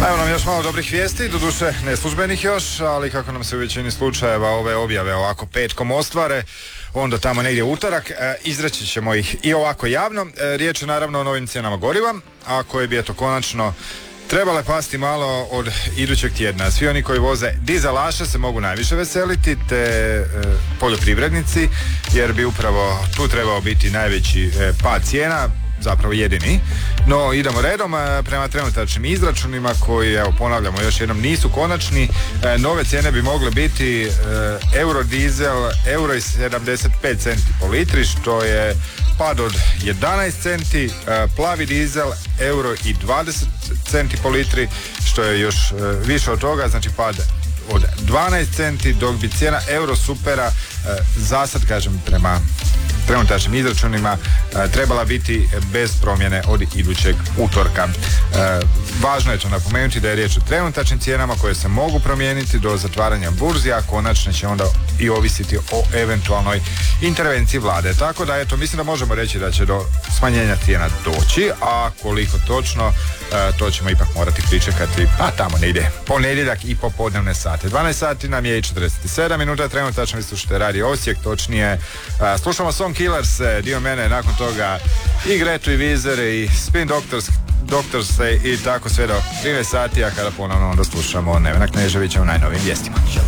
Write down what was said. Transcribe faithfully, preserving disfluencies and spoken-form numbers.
Evo nam još malo dobrih vijesti, doduše neslužbenih još, ali kako nam se u većini slučajeva ove objave ovako petkom ostvare, onda tamo negdje utorak, e, izreći ćemo ih i ovako javno. E, riječ je naravno o novim cijenama goriva, a koje bi eto konačno trebale pasti malo od idućeg tjedna. Svi oni koji voze dizelaše se mogu najviše veseliti, te e, poljoprivrednici, jer bi upravo tu trebao biti najveći e, pad cijena, zapravo jedini. No, idemo redom, prema trenutačnim izračunima koji, evo ponavljamo još jednom, nisu konačni. E, nove cijene bi mogle biti e, eurodizel euro i sedamdeset pet centi po litri, što je pad od jedanaest centi, e, plavi dizel euro i dvadeset centi po litri, što je još e, više od toga, znači pad od dvanaest centi, dok bi cijena euro supera e, za sad, kažem, prema trenutačnim izračunima e, trebala biti bez promjene od idućeg utorka. E, važno je to napomenuti da je riječ o trenutačnim cijenama koje se mogu promijeniti do zatvaranja burzi, a konačne će onda i ovisiti o eventualnoj intervenciji vlade. Tako da, eto, mislim da možemo reći da će do smanjenja cijena doći, a koliko točno, e, to ćemo ipak morati pričekati, a tamo ne ide ponedjeljak i popodnevne sate. dvanaest sati nam je i četrdeset sedam minuta, trenutačno vi slušate Radio Osijek, točnije e, slušamo Song Killers, dio mene, nakon toga i Gretu i Vizer i Spin Doctors, Doctors i tako sve do trinaest sati, a kada ponovno onda slušamo Nevena Kneževića u najnovijim vijestima.